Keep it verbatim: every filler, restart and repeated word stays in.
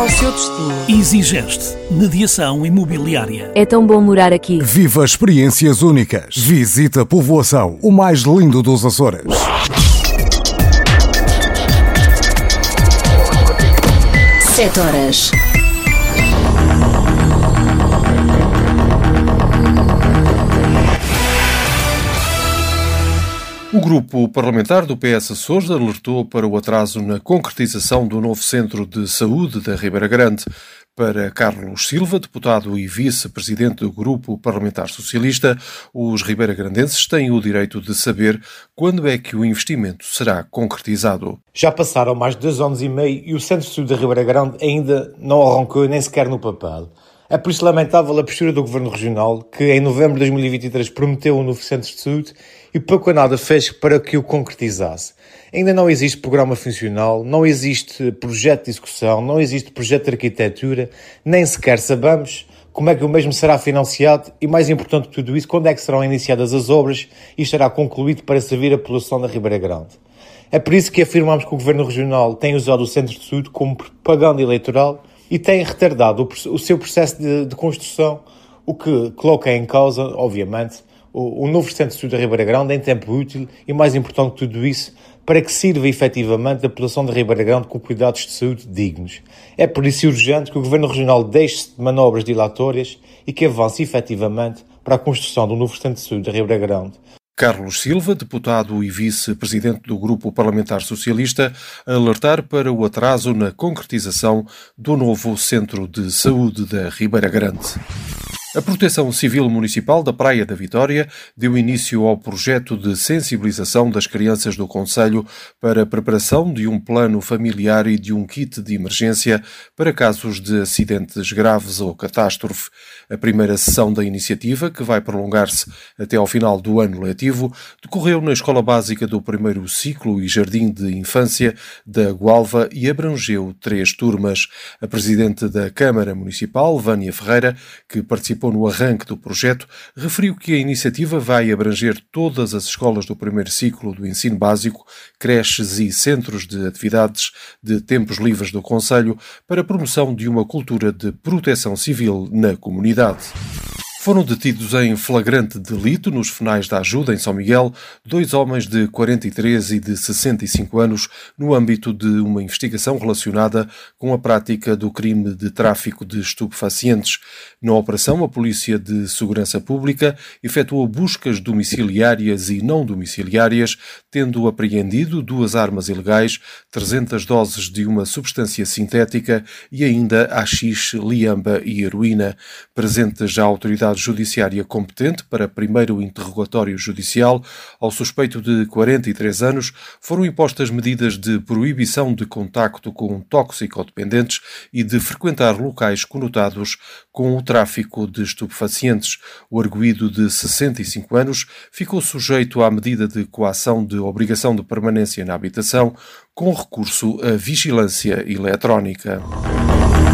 ao seu destino. Exigeste mediação imobiliária. É tão bom morar aqui. Viva experiências únicas. Visita Povoação, o mais lindo dos Açores. Sete horas. O grupo parlamentar do P S Açores alertou para o atraso na concretização do novo Centro de Saúde da Ribeira Grande. Para Carlos Silva, deputado e vice-presidente do grupo parlamentar socialista, os ribeiragrandenses têm o direito de saber quando é que o investimento será concretizado. Já passaram mais de dois anos e meio e o Centro de Saúde da Ribeira Grande ainda não arrancou nem sequer no papel. É por isso lamentável a postura do Governo Regional, que em novembro de dois mil e vinte e três prometeu um novo Centro de Saúde e pouco ou nada fez para que o concretizasse. Ainda não existe programa funcional, não existe projeto de execução, não existe projeto de arquitetura, nem sequer sabemos como é que o mesmo será financiado e, mais importante que tudo isso, quando é que serão iniciadas as obras e estará concluído para servir a população da Ribeira Grande. É por isso que afirmamos que o Governo Regional tem usado o Centro de Saúde como propaganda eleitoral e tem retardado o, o seu processo de, de construção, o que coloca em causa, obviamente, o, o novo Centro de Saúde da Ribeira Grande em tempo útil e, mais importante que tudo isso, para que sirva efetivamente a população da Ribeira Grande com cuidados de saúde dignos. É por isso urgente que o Governo Regional deixe-se de manobras dilatórias e que avance efetivamente para a construção do novo Centro de Saúde da Ribeira Grande. Carlos Silva, deputado e vice-presidente do Grupo Parlamentar Socialista, a alertar para o atraso na concretização do novo Centro de Saúde da Ribeira Grande. A Proteção Civil Municipal da Praia da Vitória deu início ao projeto de sensibilização das crianças do concelho para a preparação de um plano familiar e de um kit de emergência para casos de acidentes graves ou catástrofe. A primeira sessão da iniciativa, que vai prolongar-se até ao final do ano letivo, decorreu na Escola Básica do Primeiro Ciclo e Jardim de Infância da Gualva e abrangeu três turmas. A Presidente da Câmara Municipal, Vânia Ferreira, que participou no arranque do projeto, referiu que a iniciativa vai abranger todas as escolas do primeiro ciclo do ensino básico, creches e centros de atividades de tempos livres do concelho para a promoção de uma cultura de proteção civil na comunidade. Foram detidos em flagrante delito nos finais da ajuda em São Miguel dois homens de quarenta e três e de sessenta e cinco anos no âmbito de uma investigação relacionada com a prática do crime de tráfico de estupefacientes. Na operação, a Polícia de Segurança Pública efetuou buscas domiciliárias e não domiciliárias, tendo apreendido duas armas ilegais, trezentas doses de uma substância sintética e ainda haxixe, liamba e heroína. Presente já a autoridade judiciária competente para primeiro interrogatório judicial, ao suspeito de quarenta e três anos foram impostas medidas de proibição de contacto com toxicodependentes e de frequentar locais conotados com o tráfico de estupefacientes. O arguido de sessenta e cinco anos ficou sujeito à medida de coação de obrigação de permanência na habitação com recurso à vigilância eletrónica.